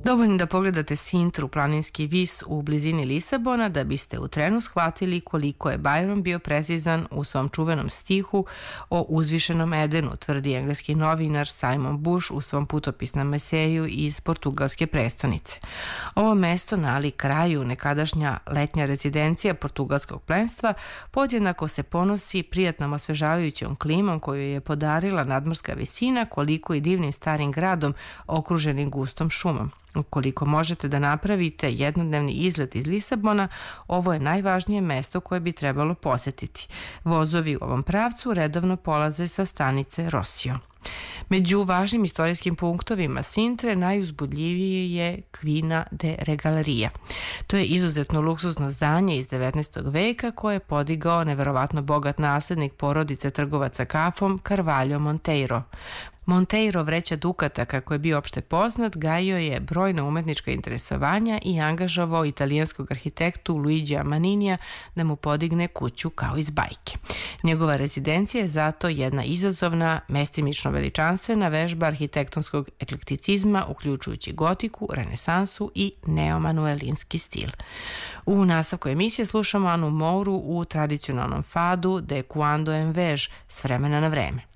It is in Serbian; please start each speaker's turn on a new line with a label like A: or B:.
A: Dovoljno da pogledate Sintru, planinski vis u blizini Lisabona, da biste u trenu shvatili koliko je Byron bio precizan u svom čuvenom stihu o uzvišenom Edenu, tvrdi engleski novinar Simon Bush u svom putopisnom eseju iz portugalske prestonice. Ovo mesto nalik kraju, nekadašnja letnja rezidencija portugalskog plemstva, podjednako se ponosi prijatnom osvežavajućom klimom koju je podarila nadmorska visina, koliko i divnim starim gradom okruženim gustom šumom. Ukoliko možete da napravite jednodnevni izlet iz Lisabona, ovo je najvažnije mesto koje bi trebalo posetiti. Vozovi u ovom pravcu redovno polaze sa stanice Rossio. Među važnim istorijskim punktovima Sintre najuzbudljivije je Quina de Regaleria. To je izuzetno luksuzno zdanje iz 19. veka koje je podigao neverovatno bogat naslednik porodice trgovaca kafom Carvalho Monteiro. Monteiro, vreća dukata, kako je bio opšte poznat, gajio je brojna umetnička interesovanja i angažovao italijanskog arhitektu Luigija Maninija da mu podigne kuću kao iz bajke. Njegova rezidencija je zato jedna izazovna, mestimično veličanstvena vežba arhitektonskog eklekticizma, uključujući gotiku, renesansu i neomanuelinski stil. U nastavku emisije slušamo Anu Mouru u tradicionalnom fadu De Quando en Vez, s vremena na vreme.